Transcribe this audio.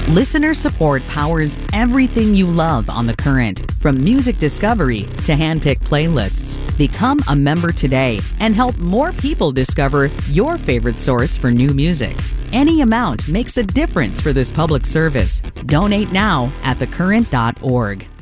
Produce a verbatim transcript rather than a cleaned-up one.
Listener support powers everything you love on The Current, from music discovery to hand-picked playlists. Become a member today and help more people discover your favorite source for new music. Any amount makes a difference for this public service. Donate now at the current dot org.